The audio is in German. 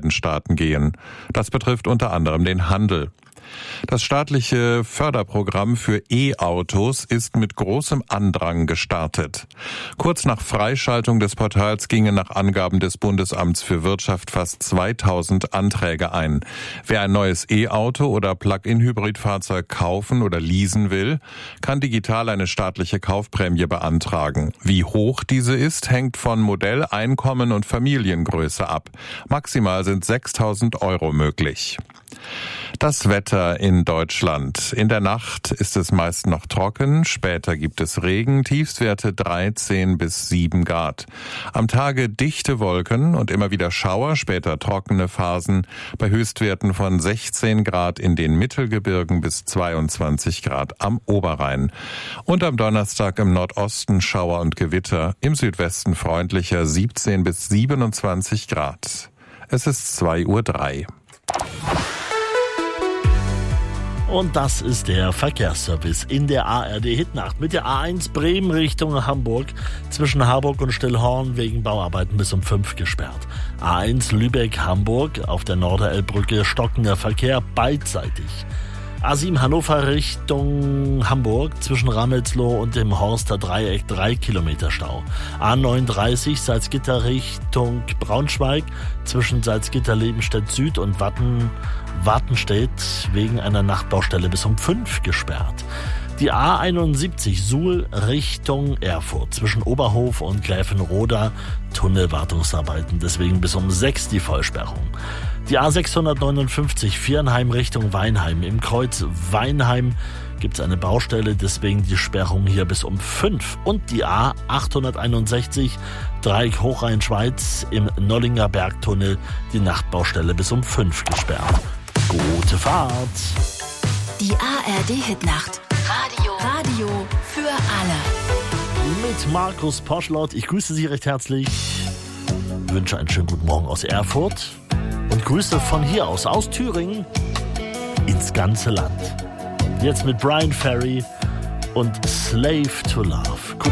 beiden Staaten gehen. Das betrifft unter anderem den Handel. Das staatliche Förderprogramm für E-Autos ist mit großem Andrang gestartet. Kurz nach Freischaltung des Portals gingen nach Angaben des Bundesamts für Wirtschaft fast 2000 Anträge ein. Wer ein neues E-Auto oder Plug-in-Hybrid-Fahrzeug kaufen oder leasen will, kann digital eine staatliche Kaufprämie beantragen. Wie hoch diese ist, hängt von Modell, Einkommen und Familiengröße ab. Maximal sind 6.000 Euro möglich. Das Wetter in Deutschland. In der Nacht ist es meist noch trocken, später gibt es Regen, Tiefstwerte 13 bis 7 Grad. Am Tage dichte Wolken und immer wieder Schauer, später trockene Phasen bei Höchstwerten von 16 Grad in den Mittelgebirgen bis 22 Grad am Oberrhein. Und am Donnerstag im Nordosten Schauer und Gewitter, im Südwesten freundlicher 17 bis 27 Grad. Es ist 2:03 Uhr. Und das ist der Verkehrsservice in der ARD-Hitnacht mit der A1 Bremen Richtung Hamburg, zwischen Harburg und Stillhorn wegen Bauarbeiten bis um 5 gesperrt. A1 Lübeck-Hamburg auf der Norderelbbrücke stockender Verkehr beidseitig. A7 Hannover Richtung Hamburg zwischen Rammelsloh und dem Horster Dreieck 3 Kilometer Stau. A39 Salzgitter Richtung Braunschweig zwischen Salzgitter-Lebenstedt Süd und Wattenstedt wegen einer Nachtbaustelle bis um 5 gesperrt. Die A71 Suhl Richtung Erfurt zwischen Oberhof und Gräfenroda Tunnelwartungsarbeiten, deswegen bis um 6 die Vollsperrung. Die A659 Viernheim Richtung Weinheim. Im Kreuz Weinheim gibt es eine Baustelle, deswegen die Sperrung hier bis um 5. Und die A861 Dreieck Hochrhein-Schweiz im Nollinger Bergtunnel, die Nachtbaustelle bis um 5 gesperrt. Gute Fahrt! Die ARD-Hitnacht. Radio für alle. Mit Markus Poschlott. Ich grüße Sie recht herzlich. Wünsche einen schönen guten Morgen aus Erfurt. Und Grüße von hier aus Thüringen, ins ganze Land. Jetzt mit Brian Ferry und Slave to Love.